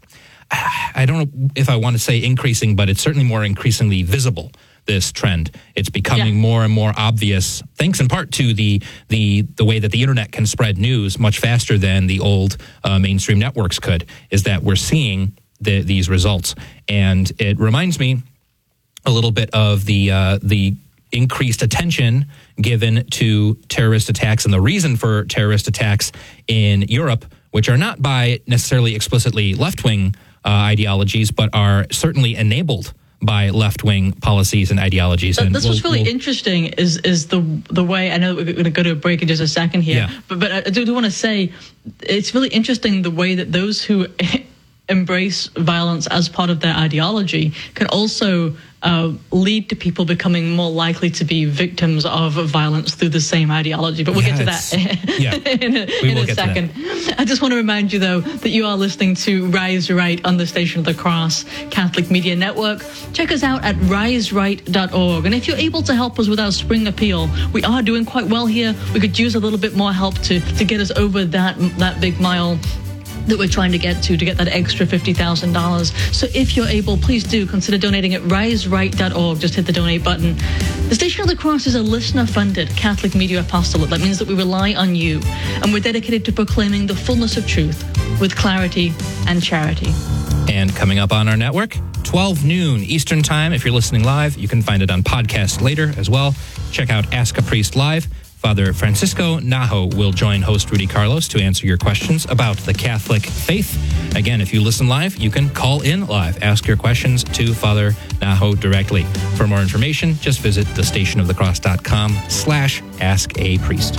I don't know if I want to say increasing, but it's certainly more increasingly visible. This trend, it's becoming yeah. more and more obvious, thanks in part to the the the way that the internet can spread news much faster than the old uh, mainstream networks could. Is that we're seeing the, these results, and it reminds me a little bit of the uh, the increased attention given to terrorist attacks and the reason for terrorist attacks in Europe, which are not by necessarily explicitly left-wing uh, ideologies, but are certainly enabled by left-wing policies and ideologies. Uh, And that's we'll, what's really we'll, interesting is is the the way, I know we're going to go to a break in just a second here, yeah. but, but I do, do want to say it's really interesting the way that those who embrace violence as part of their ideology can also uh, lead to people becoming more likely to be victims of violence through the same ideology. But we'll yeah, get to that yeah, in a, in a second. I just want to remind you, though, that you are listening to Rise Right on the Station of the Cross Catholic Media Network. Check us out at rise right dot org. And if you're able to help us with our spring appeal, we are doing quite well here. We could use a little bit more help to, to get us over that, that big mile that we're trying to get to, to get that extra fifty thousand dollars. So if you're able, please do consider donating at rise right dot org. Just hit the donate button. The Station of the Cross is a listener-funded Catholic media apostolate. That means that we rely on you, and we're dedicated to proclaiming the fullness of truth with clarity and charity. And coming up on our network, twelve noon Eastern Time. If you're listening live, you can find it on podcast later as well. Check out Ask a Priest Live. Father Francisco Najo will join host Rudy Carlos to answer your questions about the Catholic faith. Again, if you listen live, you can call in live. Ask your questions to Father Najo directly. For more information, just visit thestationofthecross.com slash ask a priest.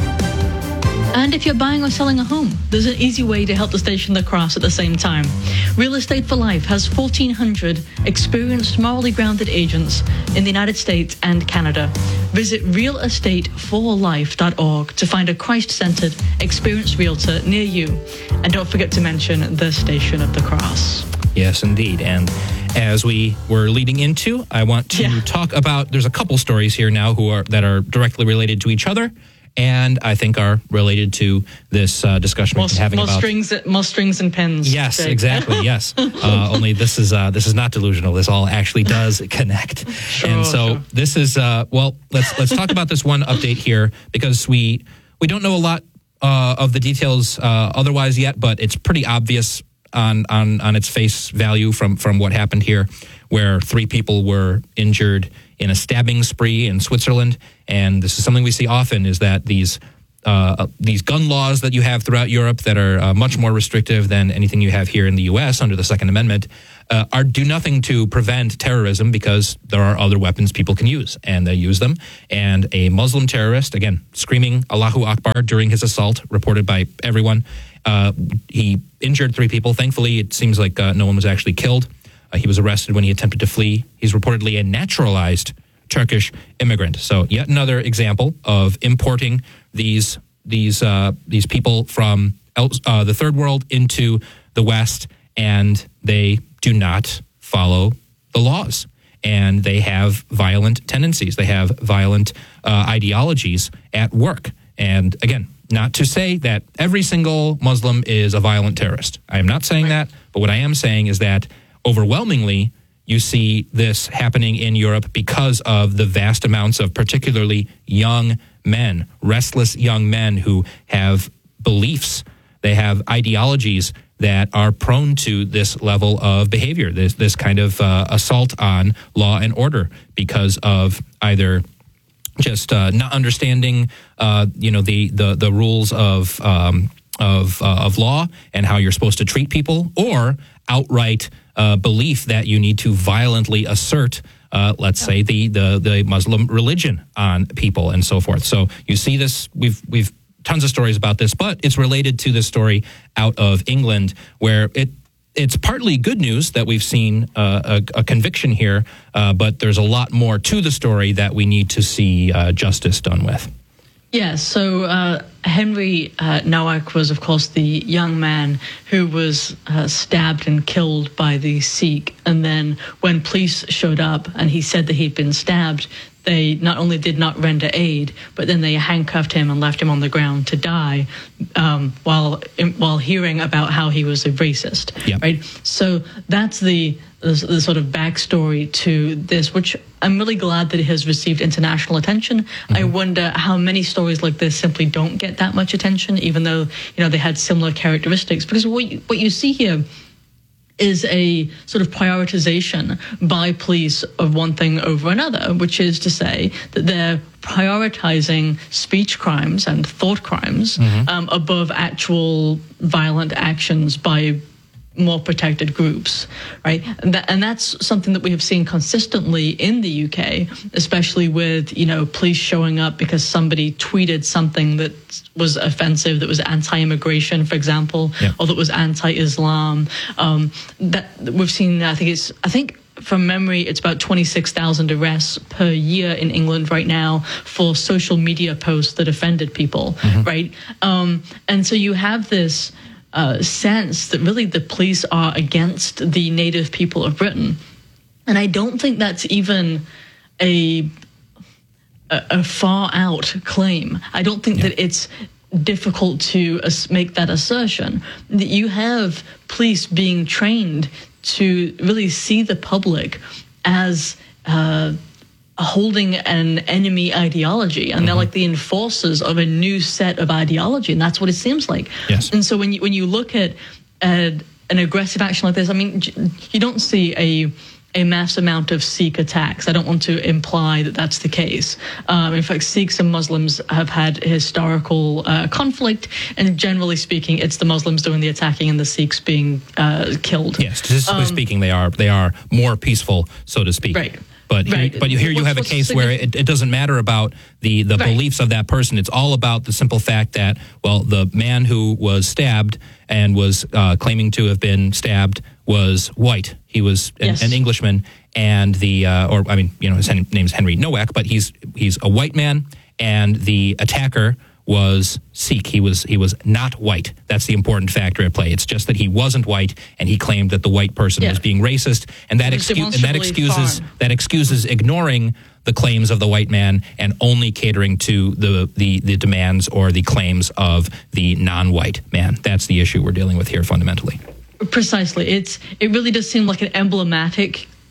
And if you're buying or selling a home, there's an easy way to help the Station of the Cross at the same time. Real Estate for Life has fourteen hundred experienced, morally grounded agents in the United States and Canada. Visit real estate for life dot org to find a Christ-centered, experienced realtor near you. And don't forget to mention the Station of the Cross. Yes, indeed. And as we were leading into, I want to yeah. talk about, there's a couple stories here now who are that are directly related to each other, and I think are related to this uh, discussion more, we've been having more about strings, more strings and pens. Yes, Jake. exactly. Yes. Uh, only this is uh, this is not delusional. This all actually does connect. Sure, and so sure. this is uh, well. Let's let's talk about this one update here, because we we don't know a lot uh, of the details uh, otherwise yet, but it's pretty obvious on, on, on its face value from, from what happened here, where three people were injured in a stabbing spree in Switzerland. And this is something we see often, is that these uh, these gun laws that you have throughout Europe that are uh, much more restrictive than anything you have here in the U S under the Second Amendment uh, are do nothing to prevent terrorism, because there are other weapons people can use, and they use them. And a Muslim terrorist, again, screaming Allahu Akbar during his assault, reported by everyone, uh, he injured three people. Thankfully, it seems like uh, no one was actually killed. Uh, he was arrested when he attempted to flee. He's reportedly a naturalized Turkish immigrant. So yet another example of importing these these uh, these people from uh, the third world into the West, and they do not follow the laws, and they have violent tendencies. They have violent uh, ideologies at work. And again, not to say that every single Muslim is a violent terrorist. I am not saying that, but what I am saying is that overwhelmingly, you see this happening in Europe because of the vast amounts of particularly young men, restless young men who have beliefs, they have ideologies that are prone to this level of behavior, this this kind of uh, assault on law and order, because of either just uh, not understanding, uh, you know, the the the rules of um, of uh, of law and how you're supposed to treat people, or outright uh, belief that you need to violently assert, uh, let's say, the, the the Muslim religion on people and so forth. So you see this. We've we've tons of stories about this, but it's related to the story out of England, where it it's partly good news that we've seen uh, a, a conviction here, uh, but there's a lot more to the story that we need to see uh, justice done with. Yeah, so uh, Henry uh, Nowak was, of course, the young man who was uh, stabbed and killed by the Sikh. And then when police showed up and he said that he'd been stabbed, they not only did not render aid, but then they handcuffed him and left him on the ground to die um, while while hearing about how he was a racist. Yep. Right. So that's the, the the sort of backstory to this, which I'm really glad that it has received international attention. Mm-hmm. I wonder how many stories like this simply don't get that much attention, even though you know they had similar characteristics. Because what you, what you see here is a sort of prioritization by police of one thing over another, which is to say that they're prioritizing speech crimes and thought crimes mm-hmm. um, above actual violent actions by more protected groups, right? And, that, and that's something that we have seen consistently in the U K, especially with, you know, police showing up because somebody tweeted something that was offensive, that was anti-immigration, for example, yeah. or that was anti-Islam. Um, that we've seen, I think it's, I think from memory, it's about twenty-six thousand arrests per year in England right now for social media posts that offended people, mm-hmm. right? Um, and so you have this Uh, sense that really the police are against the native people of Britain. And I don't think that's even a a, a far out claim. I don't think yeah. that it's difficult to uh, make that assertion. That you have police being trained to really see the public as uh, holding an enemy ideology, and mm-hmm. they're like the enforcers of a new set of ideology, and that's what it seems like. Yes. And so when you when you look at uh, an aggressive action like this, I mean, you don't see a a mass amount of Sikh attacks. I don't want to imply that that's the case. Um, in fact, Sikhs and Muslims have had historical uh, conflict, and generally speaking, it's the Muslims doing the attacking and the Sikhs being uh, killed. Yes, statistically um, speaking, they are they are more peaceful, so to speak. Right. But here, right. but here you have a case where it, it doesn't matter about the, the right. beliefs of that person. It's all about the simple fact that, well, the man who was stabbed and was uh, claiming to have been stabbed was white. He was an, yes. an Englishman, and the uh, or I mean, you know, his name's Henry Nowak, but he's he's a white man, and the attacker was Sikh. He was he was not white. That's the important factor at play. It's just that he wasn't white, and he claimed that the white person yeah. was being racist, and that excuse and that excuses foreign. that excuses ignoring the claims of the white man and only catering to the, the the demands or the claims of the non-white man. That's the issue we're dealing with here fundamentally. Precisely. It's it really does seem like an emblematic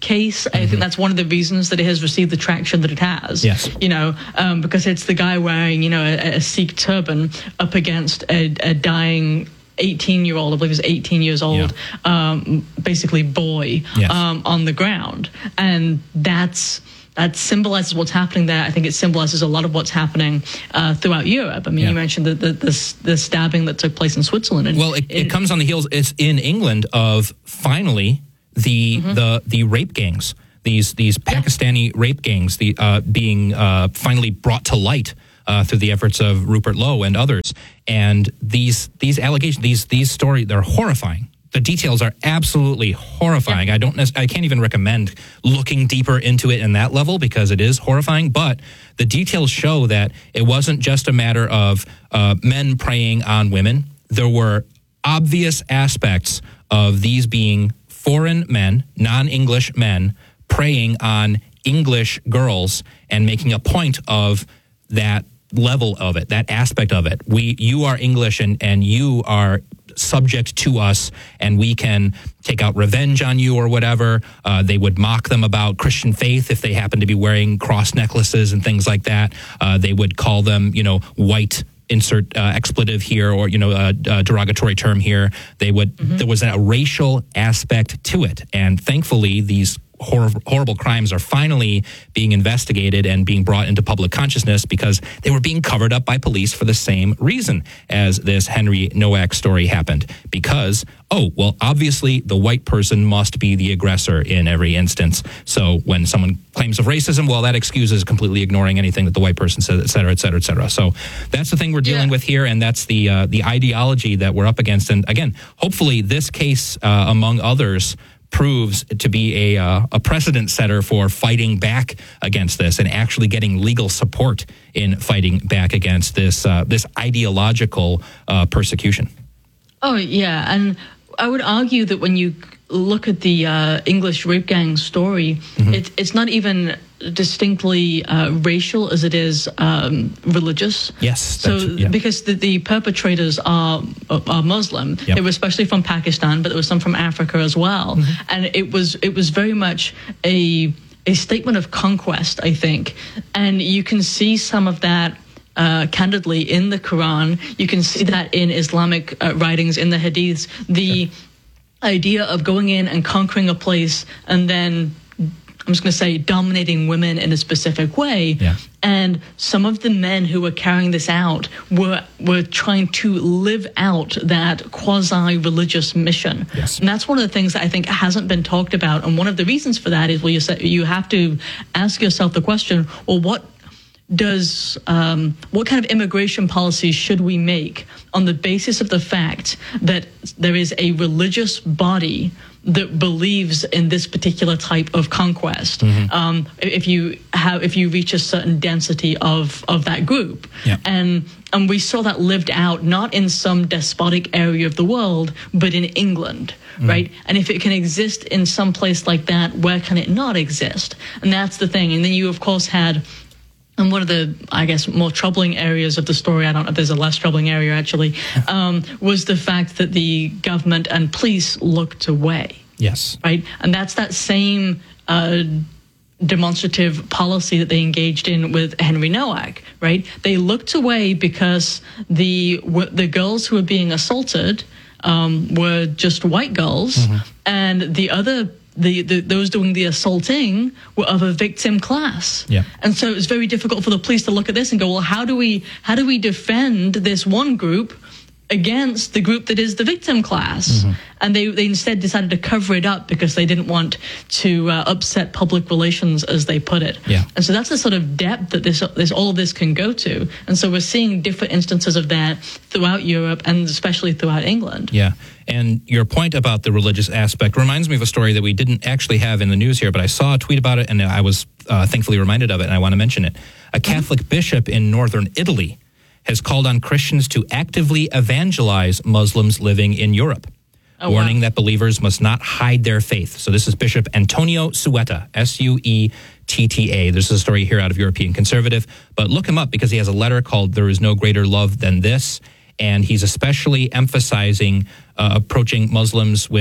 case. I think that's one of the reasons that it has received the traction that it has. Yes. You know, um, because it's the guy wearing, you know, a, a Sikh turban up against a, a dying eighteen-year-old, I believe he was eighteen years old, yeah. um, basically boy, yes. um, on the ground. And that's... That symbolizes what's happening there. I think it symbolizes a lot of what's happening uh, throughout Europe. I mean, yeah. you mentioned the, the, the, the stabbing that took place in Switzerland. And well, it, it, it comes on the heels, it's in England, of finally the mm-hmm. the the rape gangs, these these Pakistani yeah. rape gangs the uh, being uh, finally brought to light uh, through the efforts of Rupert Lowe and others. And these these allegations, these these stories, they're horrifying. The details are absolutely horrifying. Yeah. I don't. I can't even recommend looking deeper into it in that level because it is horrifying. But the details show that it wasn't just a matter of uh, men preying on women. There were obvious aspects of these being foreign men, non-English men, preying on English girls and making a point of that level of it, that aspect of it. We, you are English, and and you are subject to us, and we can take out revenge on you or whatever. Uh, they would mock them about Christian faith if they happen to be wearing cross necklaces and things like that. Uh, they would call them, you know, white, insert uh, expletive here, or, you know, a, a derogatory term here. They would, mm-hmm. there was a racial aspect to it. And thankfully, these Hor- horrible crimes are finally being investigated and being brought into public consciousness because they were being covered up by police for the same reason as this Henry Nowak story happened. Because, oh, well, obviously the white person must be the aggressor in every instance. So when someone claims of racism, well, that excuses completely ignoring anything that the white person says, et cetera, et cetera, et cetera. So that's the thing we're dealing yeah. with here, and that's the uh, the ideology that we're up against. And again, hopefully this case, uh, among others, proves to be a uh, a precedent setter for fighting back against this and actually getting legal support in fighting back against this uh, this ideological uh, persecution. Oh yeah, and I would argue that when you look at the uh, English rape gang story, mm-hmm. it, it's not even distinctly uh, racial as it is um, religious. Yes. So yeah. because the, the perpetrators are are Muslim, yep. they were especially from Pakistan, but there was some from Africa as well, mm-hmm. and it was it was very much a a statement of conquest, I think, and you can see some of that. Uh, candidly in the Quran. You can see that in Islamic uh, writings, in the Hadiths. The sure. idea of going in and conquering a place and then, I'm just going to say, dominating women in a specific way. Yeah. And some of the men who were carrying this out were were trying to live out that quasi-religious mission. Yes. And that's one of the things that I think hasn't been talked about. And one of the reasons for that is, well, you, say, you have to ask yourself the question, well, what does um, what kind of immigration policies should we make on the basis of the fact that there is a religious body that believes in this particular type of conquest? Mm-hmm. Um, if you have, if you reach a certain density of of that group, yeah. and and we saw that lived out not in some despotic area of the world, but in England. Mm. Right. And if it can exist in some place like that, where can it not exist? And that's the thing. And then you, of course, had. And one of the, I guess, more troubling areas of the story, I don't know if there's a less troubling area actually, um, was the fact that the government and police looked away. Yes. Right? And that's that same uh, demonstrative policy that they engaged in with Henry Nowak, right? They looked away because the the girls who were being assaulted um, were just white girls, mm-hmm. and the other The, the those doing the assaulting were of a victim class, yeah. and so it was very difficult for the police to look at this and go, well, how do we how do we defend this one group against the group that is the victim class? Mm-hmm. And they they instead decided to cover it up because they didn't want to uh, upset public relations, as they put it. Yeah. And so that's the sort of depth that this this all of this can go to. And so we're seeing different instances of that throughout Europe and especially throughout England. Yeah. And your point about the religious aspect reminds me of a story that we didn't actually have in the news here, but I saw a tweet about it, and I was uh, thankfully reminded of it, and I want to mention it. A Catholic mm-hmm. bishop in northern Italy has called on Christians to actively evangelize Muslims living in Europe, oh, warning wow. that believers must not hide their faith. So this is Bishop Antonio Suetta, S U E T T A. This is a story here out of European Conservative, but look him up because he has a letter called There Is No Greater Love Than This, and he's especially emphasizing uh, approaching Muslims with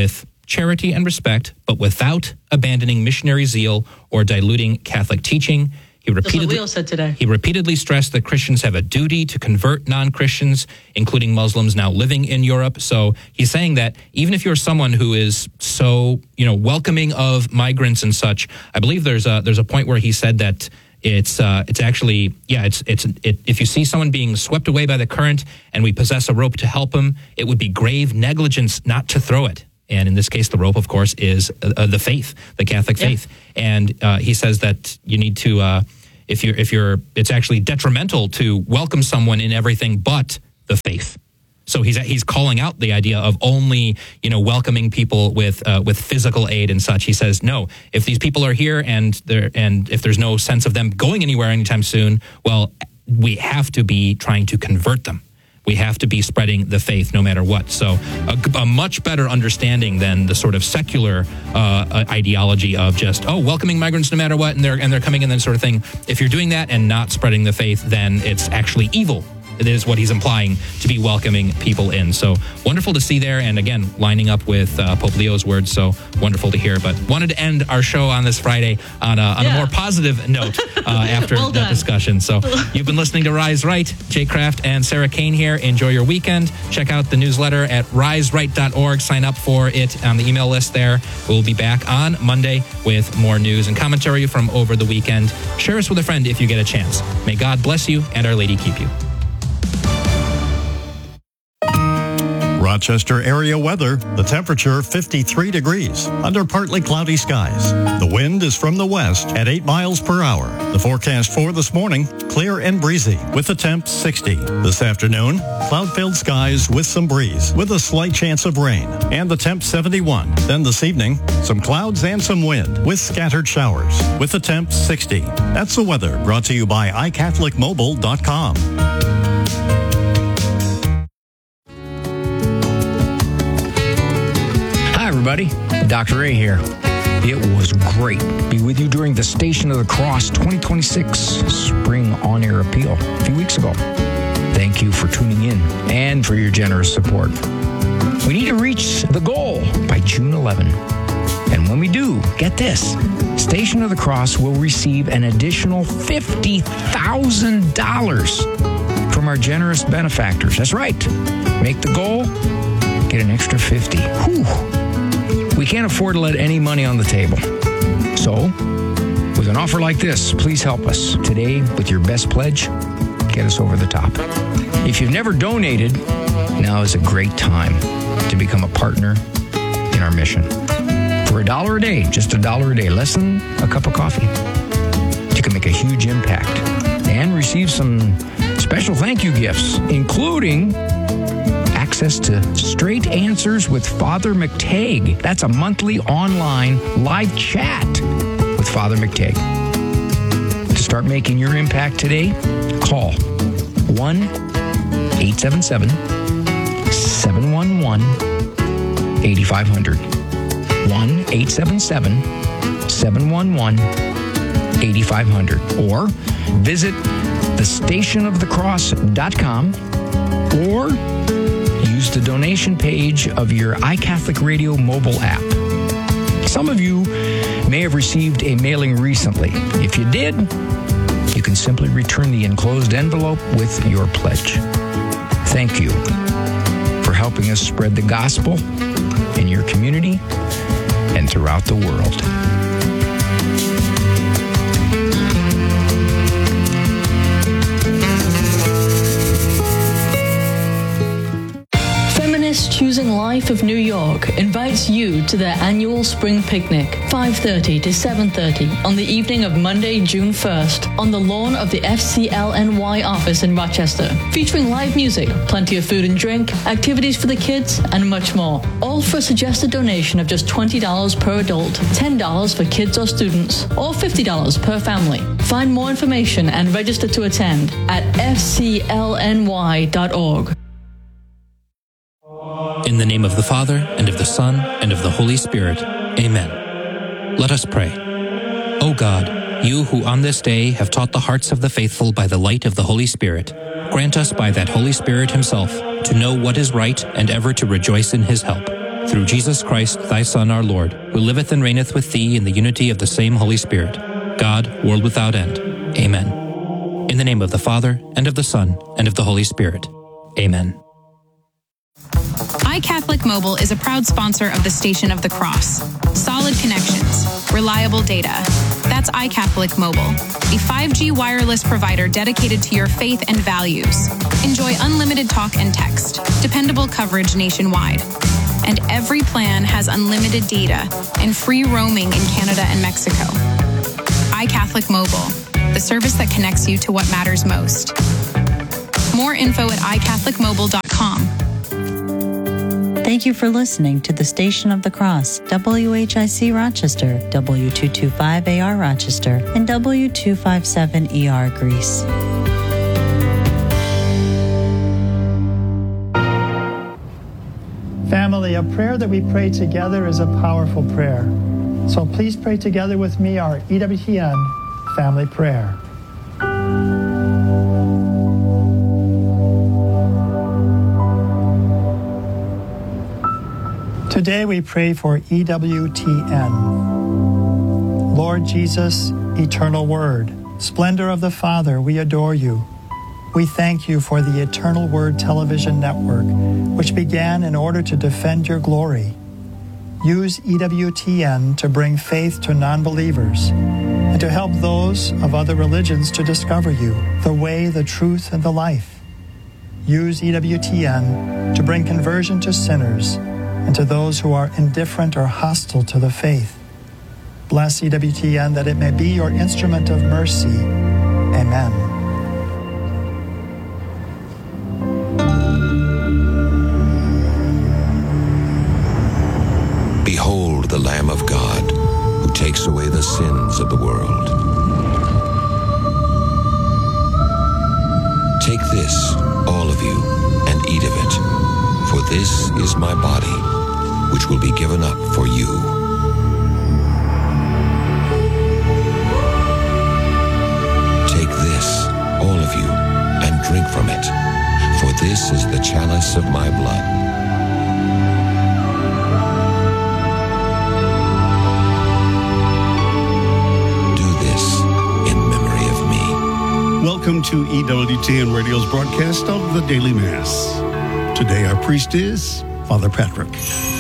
charity, and respect, but without abandoning missionary zeal or diluting Catholic teaching. He repeatedly, That's what Leo said today. He repeatedly stressed that Christians have a duty to convert non-Christians, including Muslims now living in Europe. So he's saying that even if you're someone who is so, you know, welcoming of migrants and such, I believe there's a there's a point where he said that it's uh, it's actually yeah it's it's it, if you see someone being swept away by the current and we possess a rope to help him, it would be grave negligence not to throw it. And in this case, the rope, of course, is uh, the faith, the Catholic yeah. faith. And uh, he says that you need to, uh, if you're, if you're, it's actually detrimental to welcome someone in everything but the faith. So he's he's calling out the idea of only, you know, welcoming people with uh, with physical aid and such. He says, no, if these people are here and they're, and if there's no sense of them going anywhere anytime soon, well, we have to be trying to convert them. We have to be spreading the faith no matter what. So a, a much better understanding than the sort of secular uh, ideology of just, oh, welcoming migrants no matter what, and they're and they're coming in, that sort of thing. If you're doing that and not spreading the faith, then it's actually evil. It is what he's implying, to be welcoming people in. So wonderful to see there. And again, lining up with uh, Pope Leo's words. So wonderful to hear. But wanted to end our show on this Friday on a, on yeah. a more positive note uh, after well that done. discussion. So you've been listening to Rise Right. Jay Kraft and Sarah Kane here. Enjoy your weekend. Check out the newsletter at rise right dot org. Sign up for it on the email list there. We'll be back on Monday with more news and commentary from over the weekend. Share us with a friend if you get a chance. May God bless you and Our Lady keep you. Rochester area weather, the temperature fifty-three degrees, under partly cloudy skies. The wind is from the west at eight miles per hour. The forecast for this morning, clear and breezy, with the temp sixty. This afternoon, cloud-filled skies with some breeze, with a slight chance of rain, and the temp seventy-one. Then this evening, some clouds and some wind, with scattered showers, with the temp sixty. That's the weather, brought to you by i catholic mobile dot com. Everybody, Doctor A here. It was great to be with you during the Station of the Cross twenty twenty-six Spring On-Air Appeal a few weeks ago. Thank you for tuning in and for your generous support. We need to reach the goal by June eleventh. And when we do, get this, Station of the Cross will receive an additional fifty thousand dollars from our generous benefactors. That's right. Make the goal, get an extra fifty. Whew. We can't afford to let any money on the table. So, with an offer like this, please help us today with your best pledge. Get us over the top. If you've never donated, now is a great time to become a partner in our mission. For a dollar a day, just a dollar a day, less than a cup of coffee, you can make a huge impact and receive some special thank you gifts, including access to Straight Answers with Father McTagg. That's a monthly online live chat with Father McTagg. To start making your impact today, call one eight seven seven, seven one one, eight five zero zero. one eight seven seven, seven one one, eight five zero zero. Or visit the station of the cross dot com or use the donation page of your iCatholic Radio mobile app. Some of you may have received a mailing recently. If you did, you can simply return the enclosed envelope with your pledge. Thank you for helping us spread the gospel in your community and throughout the world. Choosing Life of New York invites you to their annual spring picnic, five thirty to seven thirty on the evening of Monday, June first, on the lawn of the F C L N Y office in Rochester, featuring live music, plenty of food and drink, activities for the kids, and much more. All for a suggested donation of just twenty dollars per adult, ten dollars for kids or students, or fifty dollars per family. Find more information and register to attend at f c l n y dot org. In the name of the Father, and of the Son, and of the Holy Spirit. Amen. Let us pray. O God, you who on this day have taught the hearts of the faithful by the light of the Holy Spirit, grant us by that Holy Spirit himself to know what is right and ever to rejoice in his help. through Jesus Christ, thy Son, our Lord, who liveth and reigneth with thee in the unity of the same Holy Spirit, God, world without end. Amen. In the name of the Father, and of the Son, and of the Holy Spirit. Amen. iCatholic Mobile is a proud sponsor of the Station of the Cross. Solid connections, reliable data. That's iCatholic Mobile, a five G wireless provider dedicated to your faith and values. Enjoy unlimited talk and text, dependable coverage nationwide. And every plan has unlimited data and free roaming in Canada and Mexico. iCatholic Mobile, the service that connects you to what matters most. More info at i catholic mobile dot com. Thank you for listening to the Station of the Cross, W H I C Rochester, W two twenty-five A R Rochester, and W two fifty-seven E R Greece. Family, a prayer that we pray together is a powerful prayer. So please pray together with me our E W T N family prayer. Today we pray for E W T N. Lord Jesus, eternal Word, splendor of the Father, we adore you. We thank you for the Eternal Word television network, which began in order to defend your glory. Use E W T N to bring faith to non-believers and to help those of other religions to discover you, the way, the truth, and the life. Use E W T N to bring conversion to sinners and to those who are indifferent or hostile to the faith. Bless E W T N that it may be your instrument of mercy. Amen. Behold the Lamb of God, who takes away the sins of the world. Take this, all of you, and eat of it, for this is my body, which will be given up for you. Take this, all of you, and drink from it, for this is the chalice of my blood. Welcome to E W T N Radio's broadcast of the Daily Mass. Today our priest is Father Patrick.